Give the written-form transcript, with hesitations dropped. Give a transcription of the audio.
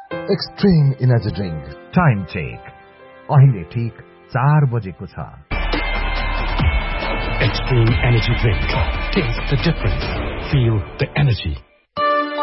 Extreme energy drink time check अहिले ठीक 4 बजेको छ। Extreme Energy Drink. Taste the difference. Feel the energy.